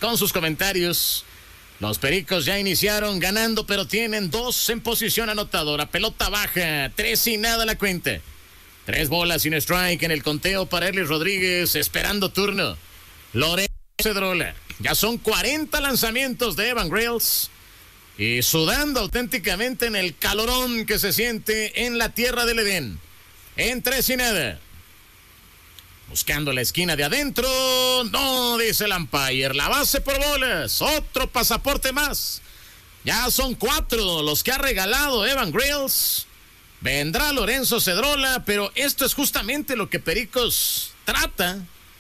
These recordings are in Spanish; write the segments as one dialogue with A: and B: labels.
A: con sus comentarios. Los Pericos ya iniciaron ganando, pero tienen 2 en posición anotadora. Pelota baja, 3 y nada la cuenta. 3 bolas y un strike en el conteo para Erlis Rodríguez, esperando turno. Lorenzo Cedrola. Ya son 40 lanzamientos de Evan Grills. Y sudando auténticamente en el calorón que se siente en la tierra del Edén. En 3 y nada. Buscando la esquina de adentro. No, dice el umpire. La base por bolas. Otro pasaporte más. Ya son 4 los que ha regalado Evan Grills. Vendrá Lorenzo Cedrola, pero esto es justamente lo que Pericos trata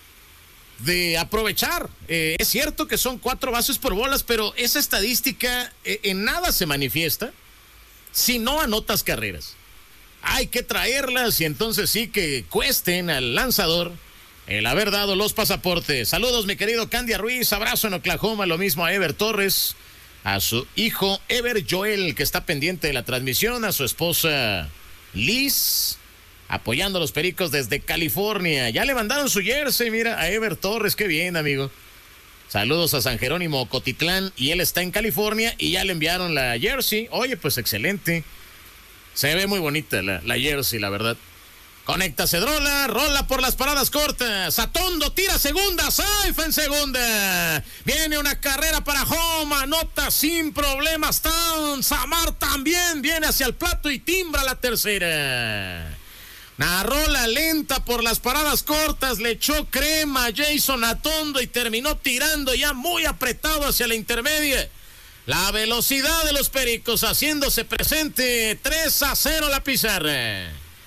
A: de aprovechar. Es cierto que son 4 bases por bolas, pero esa estadística en nada se manifiesta si no anotas carreras. Hay que traerlas y entonces sí que cuesten al lanzador el haber dado los pasaportes. Saludos, mi querido Candia Ruiz. Abrazo en Oklahoma. Lo mismo a Ever Torres, a su hijo Ever Joel, que está pendiente de la transmisión, a su esposa Liz, apoyando a los Pericos desde California. Ya le mandaron su jersey, mira, a Ever Torres. Qué bien, amigo. Saludos a San Jerónimo, Cotitlán, y él está en California y ya le enviaron la jersey. Oye, pues excelente. Se ve muy bonita la jersey, la verdad. Conecta Cedrola, rola por las paradas cortas. Atondo tira segunda, safe en segunda. Viene una carrera para home, anota sin problemas Town. Samar también viene hacia el plato y timbra la tercera. Una rola lenta por las paradas cortas, le echó crema a Jason Atondo y terminó tirando ya muy apretado hacia la intermedia. La velocidad de los Pericos haciéndose presente. 3-0 la pizarra.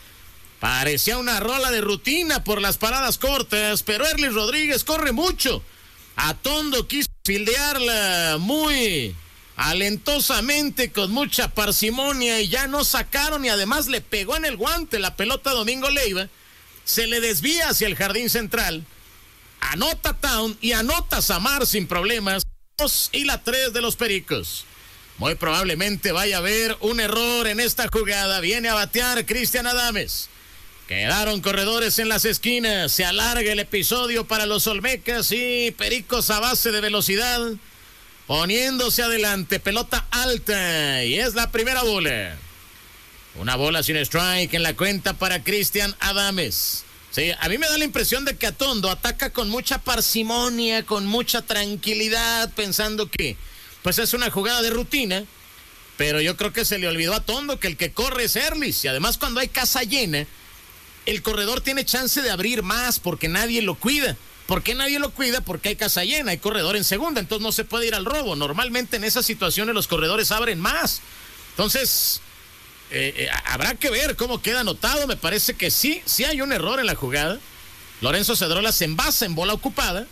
A: Parecía una rola de rutina por las paradas cortas, pero Erlis Rodríguez corre mucho. Atondo quiso fildearla muy alentosamente, con mucha parsimonia, y ya no sacaron, y además le pegó en el guante la pelota a Domingo Leiva. Se le desvía hacia el jardín central. Anota Town y anota Samar sin problemas. Y la 3 de los Pericos. Muy probablemente vaya a haber un error en esta jugada. Viene a batear Cristian Adames. Quedaron corredores en las esquinas. Se alarga el episodio para los Olmecas y Pericos a base de velocidad, poniéndose adelante. Pelota alta y es la primera bola. Una bola sin strike en la cuenta para Cristian Adames. Sí, a mí me da la impresión de que Atondo ataca con mucha parsimonia, con mucha tranquilidad, pensando que pues es una jugada de rutina, pero yo creo que se le olvidó a Atondo que el que corre es Erlis, y además cuando hay casa llena, el corredor tiene chance de abrir más porque nadie lo cuida. ¿Por qué nadie lo cuida? Porque hay casa llena, hay corredor en segunda, entonces no se puede ir al robo. Normalmente en esas situaciones los corredores abren más. Entonces habrá que ver cómo queda anotado. Me parece que sí hay un error en la jugada. Lorenzo Cedrola se envasa en bola ocupada.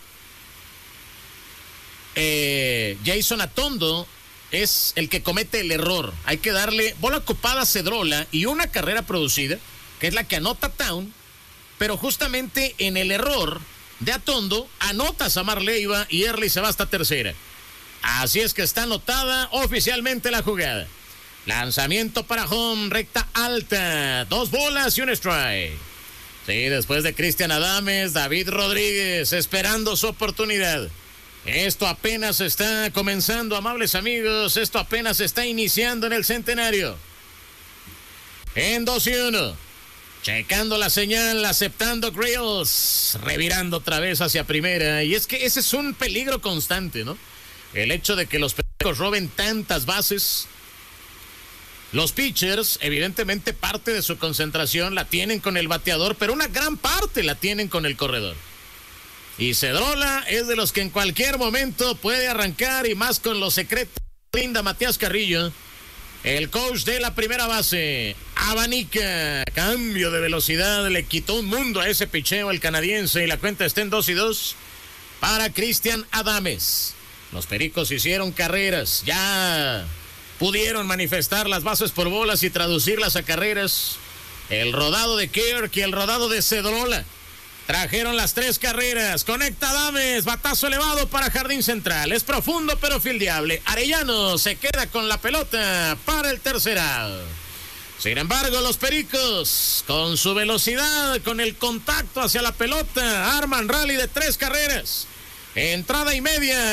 A: Jason Atondo es el que comete el error. Hay que darle bola ocupada a Cedrola y una carrera producida, que es la que anota Town, pero justamente en el error de Atondo anota Samar Leiva y Erlis se va hasta tercera. Así es que está anotada oficialmente la jugada. Lanzamiento para home, recta alta, 2 bolas y un strike. Sí, después de Cristian Adames, David Rodríguez esperando su oportunidad. Esto apenas está comenzando, amables amigos. Esto apenas está iniciando en el Centenario. En 2-1. Checando la señal, aceptando Grills. Revirando otra vez hacia primera. Y es que ese es un peligro constante, ¿no? El hecho de que los Pericos roben tantas bases. Los pitchers, evidentemente, parte de su concentración la tienen con el bateador, pero una gran parte la tienen con el corredor. Y Cedrola es de los que en cualquier momento puede arrancar, y más con los secretos que brinda Matías Carrillo, el coach de la primera base. Abanica, cambio de velocidad, le quitó un mundo a ese picheo el canadiense, y la cuenta está en 2-2 para Cristian Adames. Los Pericos hicieron carreras, ya pudieron manifestar las bases por bolas y traducirlas a carreras. El rodado de Kirk y el rodado de Cedrola trajeron las 3 carreras. Conecta Adames, batazo elevado para jardín central. Es profundo pero fildeable. Arellano se queda con la pelota para el tercer out. Sin embargo, los Pericos, con su velocidad, con el contacto hacia la pelota, arman rally de 3 carreras. Entrada y media.